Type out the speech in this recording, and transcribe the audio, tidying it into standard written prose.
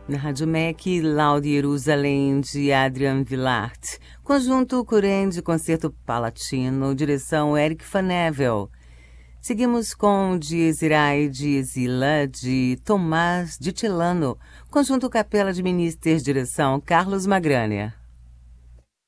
Na Rádio MEC, Laude Jerusalém, de Adrian Villart. Conjunto Curém de Concerto Palatino, direção Eric Van Evel. Seguimos com Dies Irae, Dies Illa, de Tomás de Tilano. Conjunto Capela de Ministers, direção Carlos Magrânia.